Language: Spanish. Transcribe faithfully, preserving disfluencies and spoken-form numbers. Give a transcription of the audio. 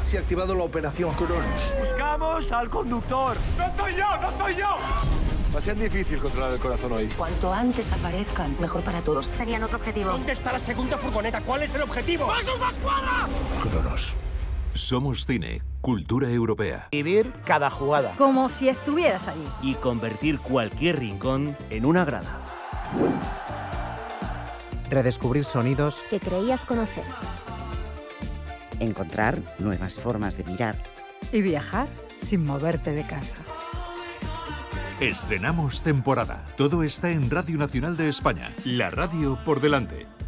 Se ha activado la operación Cronos. ¡Buscamos al conductor! ¡No soy yo! ¡No soy yo! Va a ser difícil controlar el corazón hoy. Cuanto antes aparezcan, mejor para todos. Tenían otro objetivo. ¿Dónde está la segunda furgoneta? ¿Cuál es el objetivo? ¡Pasos de escuadra! Cronos. Somos cine, cultura europea. Vivir cada jugada. Como si estuvieras allí. Y convertir cualquier rincón en una grada. Redescubrir sonidos que creías conocer. Encontrar nuevas formas de mirar. Y viajar sin moverte de casa. Estrenamos temporada. Todo está en Radio Nacional de España. La radio por delante.